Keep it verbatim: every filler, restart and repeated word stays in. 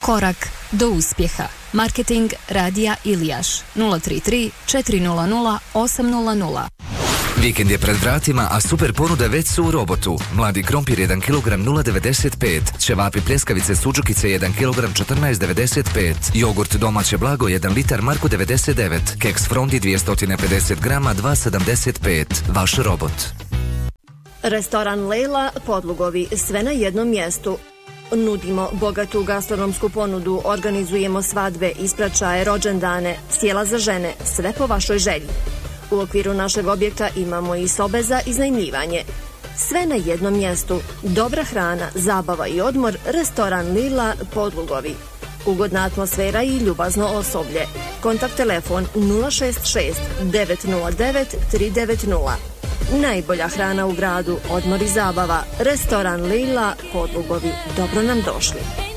Korak do uspjeha. Marketing Radija Ilijaš nula tri tri četiri nula nula osam nula nula. Vikend je pred vratima, a super ponude već su u Robotu. Mladi krompir jedan kilogram nula devedeset pet, ćevapi pljeskavice suđukice jedan kilogram četrnaest devedeset pet, jogurt domaće blago jedan litar Marko devedeset devet, keks Frondi dvjesto pedeset grama dva sedamdeset pet. Vaš Robot. Restoran Lejla, Podlugovi, sve na jednom mjestu. Nudimo bogatu gastronomsku ponudu, organizujemo svadbe, ispraćaje, rođendane, sjela za žene, sve po vašoj želji. U okviru našeg objekta imamo i sobe za iznajmljivanje. Sve na jednom mjestu. Dobra hrana, zabava i odmor, restoran Lila, Podlugovi. Ugodna atmosfera i ljubazno osoblje. Kontakt telefon nula šest šest devet nula devet tri devet nula. Najbolja hrana u gradu, odmor i zabava. Restoran Lila, Podlugovi. Dobro nam došli.